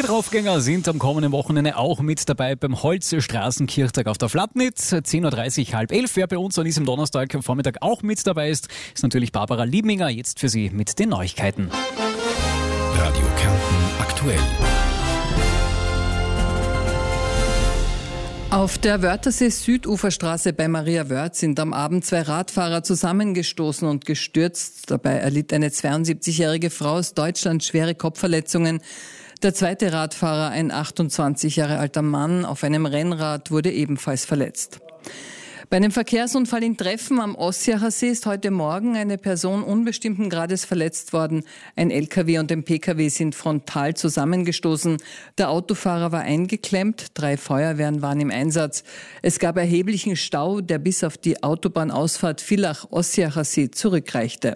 Draufgänger sind am kommenden Wochenende auch mit dabei beim Holzstraßenkirchtag auf der Flatnitz. 10.30 Uhr, halb 11. Wer bei uns an diesem Donnerstagvormittag auch mit dabei ist natürlich Barbara Liebminger. Jetzt für Sie mit den Neuigkeiten. Radio Kärnten aktuell. Auf der Wörthersee-Süduferstraße bei Maria Wörth sind am Abend 2 Radfahrer zusammengestoßen und gestürzt. Dabei erlitt eine 72-jährige Frau aus Deutschland schwere Kopfverletzungen. Der zweite Radfahrer, ein 28 Jahre alter Mann auf einem Rennrad, wurde ebenfalls verletzt. Bei einem Verkehrsunfall in Treffen am Ossiacher See ist heute Morgen eine Person unbestimmten Grades verletzt worden. Ein LKW und ein PKW sind frontal zusammengestoßen. Der Autofahrer war eingeklemmt, 3 Feuerwehren waren im Einsatz. Es gab erheblichen Stau, der bis auf die Autobahnausfahrt Villach-Ossiacher See zurückreichte.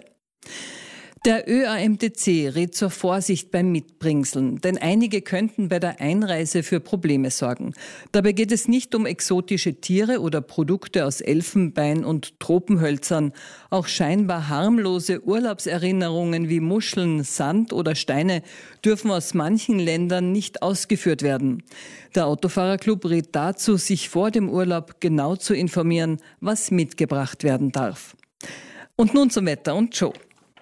Der ÖAMTC rät zur Vorsicht beim Mitbringseln, denn einige könnten bei der Einreise für Probleme sorgen. Dabei geht es nicht um exotische Tiere oder Produkte aus Elfenbein und Tropenhölzern. Auch scheinbar harmlose Urlaubserinnerungen wie Muscheln, Sand oder Steine dürfen aus manchen Ländern nicht ausgeführt werden. Der Autofahrerclub rät dazu, sich vor dem Urlaub genau zu informieren, was mitgebracht werden darf. Und nun zum Wetter und Joe.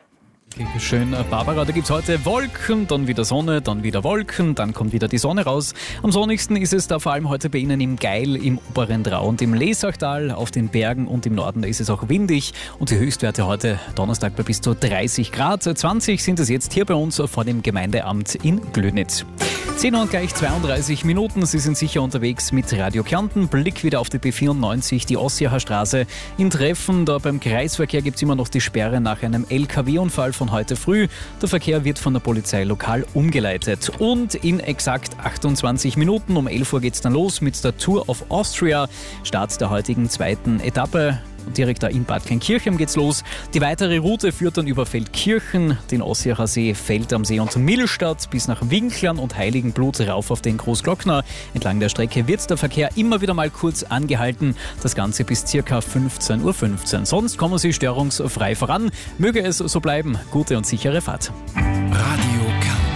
Schön, Barbara, da gibt's heute Wolken, dann wieder Sonne, dann wieder Wolken, dann kommt wieder die Sonne raus. Am sonnigsten ist es da vor allem heute bei Ihnen im Geil, im oberen Drau und im Lesachtal, auf den Bergen und im Norden, da ist es auch windig und die Höchstwerte heute Donnerstag bei bis zu 30 Grad. 20 sind es jetzt hier bei uns vor dem Gemeindeamt in Glöhnitz. 10 und gleich 32 Minuten. Sie sind sicher unterwegs mit Radio Kärnten. Blick wieder auf die B94, die Ossiacher Straße in Treffen. Da beim Kreisverkehr gibt es immer noch die Sperre nach einem LKW-Unfall von heute früh. Der Verkehr wird von der Polizei lokal umgeleitet. Und in exakt 28 Minuten, um 11 Uhr geht es dann los mit der Tour of Austria. Start der heutigen zweiten Etappe. Direkt da in Bad Kleinkirchen geht's los. Die weitere Route führt dann über Feldkirchen, den Ossiacher See, Feld am See und Millstatt bis nach Winklern und Heiligenblut rauf auf den Großglockner. Entlang der Strecke wird der Verkehr immer wieder mal kurz angehalten. Das Ganze bis ca. 15.15 Uhr. Sonst kommen Sie störungsfrei voran. Möge es so bleiben. Gute und sichere Fahrt. Radio Kärnten.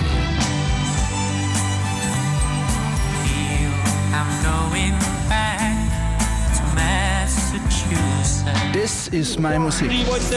Das ist meine Musik.